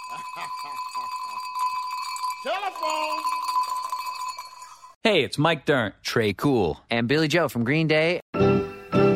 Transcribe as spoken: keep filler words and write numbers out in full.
Telephone. Hey, it's Mike Dirnt. Trey Cool. And Billy Joe from Green Day.